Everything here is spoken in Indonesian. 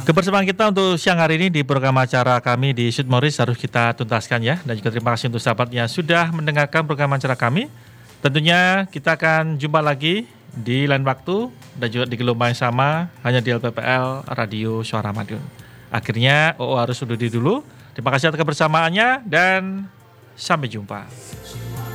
Kebersamaan kita untuk siang hari ini di program acara kami di Sud Morris harus kita tuntaskan ya. Dan juga terima kasih untuk sahabat yang sudah mendengarkan program acara kami. Tentunya kita akan jumpa lagi di lain waktu dan juga di gelombang yang sama hanya di LPPL Radio Suara Madiun. Akhirnya OO harus undur diri dulu. Terima kasih atas kebersamaannya dan sampai jumpa.